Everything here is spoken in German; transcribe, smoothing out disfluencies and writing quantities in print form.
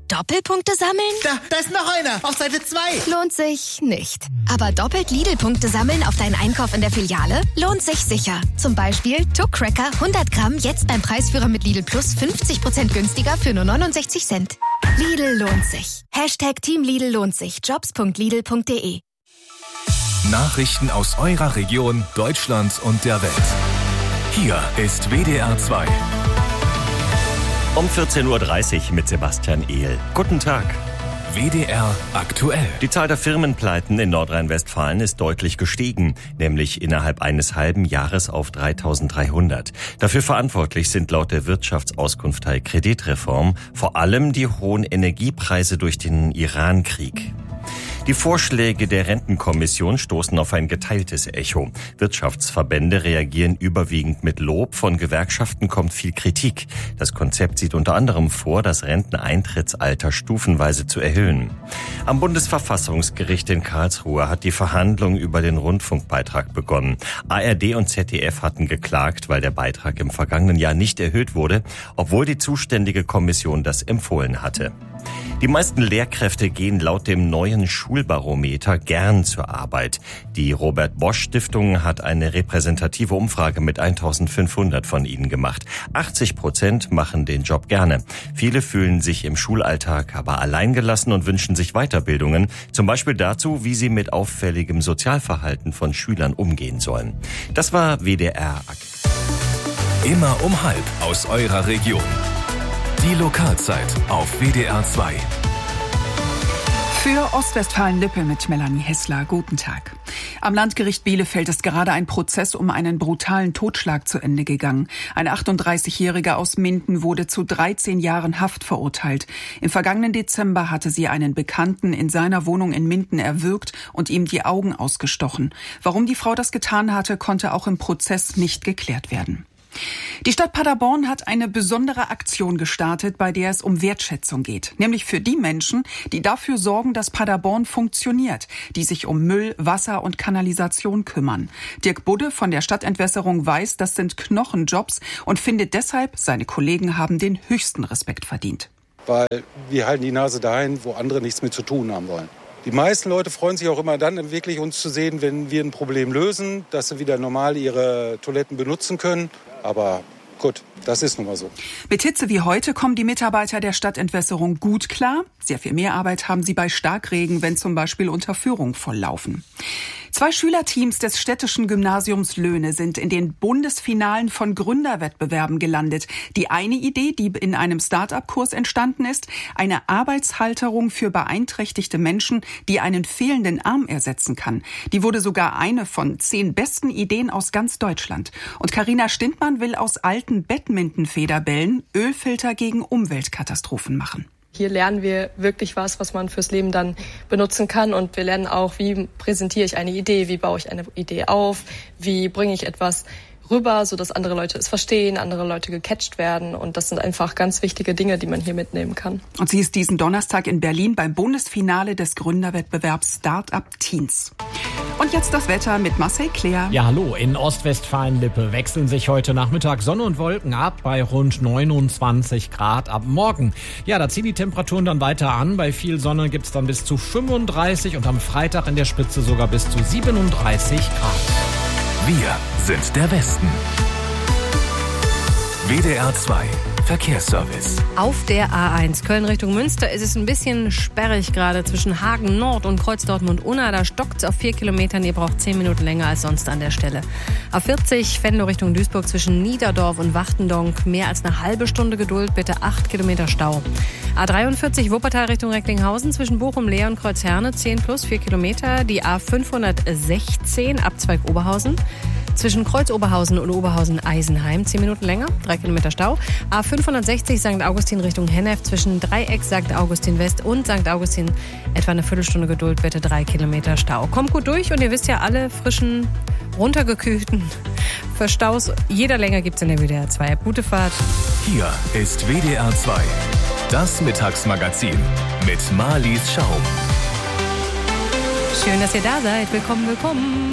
Doppelpunkte sammeln? Da ist noch einer. Auf Seite 2. Lohnt sich nicht. Aber doppelt Lidl-Punkte sammeln auf deinen Einkauf in der Filiale lohnt sich sicher. Zum Beispiel Tuck Cracker 100 Gramm jetzt beim Preisführer mit Lidl Plus 50% günstiger für nur 69 Cent. Lidl lohnt sich. Team Lidl lohnt sich. Jobs.lidl.de. Nachrichten aus eurer Region, Deutschland und der Welt. Hier ist WDR 2. Um 14.30 Uhr mit Sebastian Ehl. Guten Tag. WDR aktuell. Die Zahl der Firmenpleiten in Nordrhein-Westfalen ist deutlich gestiegen, nämlich innerhalb eines halben Jahres auf 3.300. Dafür verantwortlich sind laut der Wirtschaftsauskunft Teil Kreditreform vor allem die hohen Energiepreise durch den Iran-Krieg. Die Vorschläge der Rentenkommission stoßen auf ein geteiltes Echo. Wirtschaftsverbände reagieren überwiegend mit Lob, von Gewerkschaften kommt viel Kritik. Das Konzept sieht unter anderem vor, das Renteneintrittsalter stufenweise zu erhöhen. Am Bundesverfassungsgericht in Karlsruhe hat die Verhandlung über den Rundfunkbeitrag begonnen. ARD und ZDF hatten geklagt, weil der Beitrag im vergangenen Jahr nicht erhöht wurde, obwohl die zuständige Kommission das empfohlen hatte. Die meisten Lehrkräfte gehen laut dem neuen Schulbarometer gern zur Arbeit. Die Robert-Bosch-Stiftung hat eine repräsentative Umfrage mit 1.500 von ihnen gemacht. 80% machen den Job gerne. Viele fühlen sich im Schulalltag aber alleingelassen und wünschen sich Weiterbildungen, zum Beispiel dazu, wie sie mit auffälligem Sozialverhalten von Schülern umgehen sollen. Das war WDR. Immer um 12 aus eurer Region. Die Lokalzeit auf WDR 2. Für Ostwestfalen-Lippe mit Melanie Hessler. Guten Tag. Am Landgericht Bielefeld ist gerade ein Prozess um einen brutalen Totschlag zu Ende gegangen. Ein 38-Jähriger aus Minden wurde zu 13 Jahren Haft verurteilt. Im vergangenen Dezember hatte sie einen Bekannten in seiner Wohnung in Minden erwürgt und ihm die Augen ausgestochen. Warum die Frau das getan hatte, konnte auch im Prozess nicht geklärt werden. Die Stadt Paderborn hat eine besondere Aktion gestartet, bei der es um Wertschätzung geht. Nämlich für die Menschen, die dafür sorgen, dass Paderborn funktioniert, die sich um Müll, Wasser und Kanalisation kümmern. Dirk Budde von der Stadtentwässerung weiß, das sind Knochenjobs und findet deshalb, seine Kollegen haben den höchsten Respekt verdient. Weil wir halten die Nase dahin, wo andere nichts mit zu tun haben wollen. Die meisten Leute freuen sich auch immer dann, wirklich uns zu sehen, wenn wir ein Problem lösen, dass sie wieder normal ihre Toiletten benutzen können. Aber gut, das ist nun mal so. Mit Hitze wie heute kommen die Mitarbeiter der Stadtentwässerung gut klar. Sehr viel mehr Arbeit haben sie bei Starkregen, wenn zum Beispiel Unterführungen volllaufen. 2 Schülerteams des städtischen Gymnasiums Löhne sind in den Bundesfinalen von Gründerwettbewerben gelandet. Die eine Idee, die in einem Start-up-Kurs entstanden ist, eine Arbeitshalterung für beeinträchtigte Menschen, die einen fehlenden Arm ersetzen kann. Die wurde sogar eine von 10 besten Ideen aus ganz Deutschland. Und Carina Stintmann will aus alten Badminton-Federbällen Ölfilter gegen Umweltkatastrophen machen. Hier lernen wir wirklich was man fürs Leben dann benutzen kann. Und wir lernen auch, wie präsentiere ich eine Idee, wie baue ich eine Idee auf, wie bringe ich etwas rüber, sodass andere Leute es verstehen, andere Leute gecatcht werden. Und das sind einfach ganz wichtige Dinge, die man hier mitnehmen kann. Und sie ist diesen Donnerstag in Berlin beim Bundesfinale des Gründerwettbewerbs Start-up Teens. Und jetzt das Wetter mit Marcel Claire. Ja, hallo. In Ostwestfalen-Lippe wechseln sich heute Nachmittag Sonne und Wolken ab bei rund 29 Grad ab morgen. Ja, da ziehen die Temperaturen dann weiter an. Bei viel Sonne gibt's dann bis zu 35 und am Freitag in der Spitze sogar bis zu 37 Grad. Wir sind der Westen. WDR 2 Verkehrsservice. Auf der A1 Köln Richtung Münster ist es ein bisschen sperrig gerade zwischen Hagen Nord und Kreuz Dortmund-Unna. Da stockt es auf 4 Kilometern. Ihr braucht 10 Minuten länger als sonst an der Stelle. A40 Venlo Richtung Duisburg zwischen Niederdorf und Wachtendonk. Mehr als eine halbe Stunde Geduld, bitte 8 Kilometer Stau. A43 Wuppertal Richtung Recklinghausen zwischen Bochum-Leer und Kreuzherne 10 plus 4 Kilometer. Die A516 Abzweig Oberhausen. Zwischen Kreuz Oberhausen und Oberhausen-Eisenheim 10 Minuten länger, 3 Kilometer Stau. A560 St. Augustin Richtung Hennef zwischen Dreieck St. Augustin West und St. Augustin etwa eine Viertelstunde Geduld, bitte 3 Kilometer Stau. Kommt gut durch und ihr wisst ja, alle frischen, runtergekühlten Verstaus jeder Länge gibt's in der WDR 2. Gute Fahrt. Hier ist WDR 2, das Mittagsmagazin mit Marlies Schaum. Schön, dass ihr da seid. Willkommen, willkommen.